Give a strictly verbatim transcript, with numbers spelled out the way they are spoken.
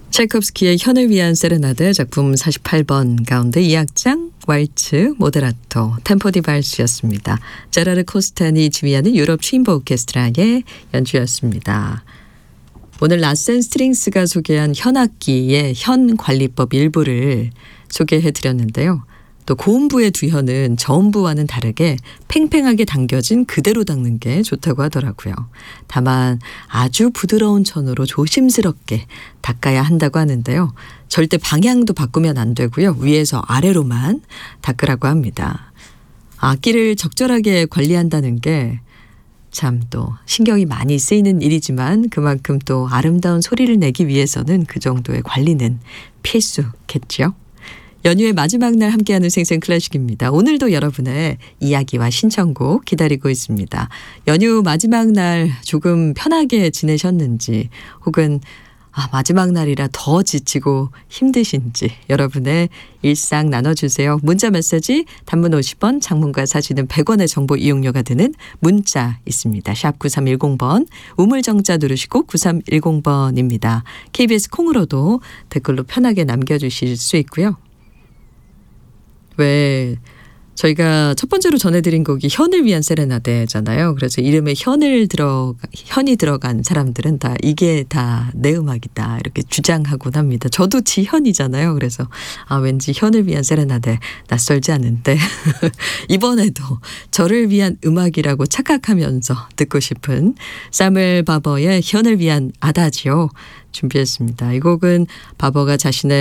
차이콥스키의 현을 위한 세레나데 작품 사십팔 번 가운데 이 악장 왈츠 모데라토 템포 디 발스였습니다. 제라르 코스탄이 지휘하는 유럽 취임보 오케스트라의 연주였습니다. 오늘 라센 스트링스가 소개한 현악기의 현 관리법 일부를 소개해드렸는데요. 또 고음부의 두 현은 저음부와는 다르게 팽팽하게 당겨진 그대로 닦는 게 좋다고 하더라고요. 다만 아주 부드러운 천으로 조심스럽게 닦아야 한다고 하는데요. 절대 방향도 바꾸면 안 되고요. 위에서 아래로만 닦으라고 합니다. 악기를 적절하게 관리한다는 게 참 또 신경이 많이 쓰이는 일이지만 그만큼 또 아름다운 소리를 내기 위해서는 그 정도의 관리는 필수겠죠. 연휴의 마지막 날 함께하는 생생클래식입니다. 오늘도 여러분의 이야기와 신청곡 기다리고 있습니다. 연휴 마지막 날 조금 편하게 지내셨는지 혹은 아, 마지막 날이라 더 지치고 힘드신지 여러분의 일상 나눠주세요. 문자 메시지 단문 오십 원, 장문과 사진은 백 원의 정보 이용료가 드는 문자 있습니다. 샵 구삼일공 번 우물정자 누르시고 구삼일공 번입니다. 케이비에스 콩으로도 댓글로 편하게 남겨주실 수 있고요. 왜 저희가 첫 번째로 전해드린 곡이 현을 위한 세레나데잖아요. 그래서 이름에 현을 들어 현이 들어간 사람들은 다 이게 다 내 음악이다 이렇게 주장하곤 합니다. 저도 지현이잖아요. 그래서 아 왠지 현을 위한 세레나데 낯설지 않은데 이번에도 저를 위한 음악이라고 착각하면서 듣고 싶은 사무엘 바버의 현을 위한 아다지오 준비했습니다. 이 곡은 바버가 자신의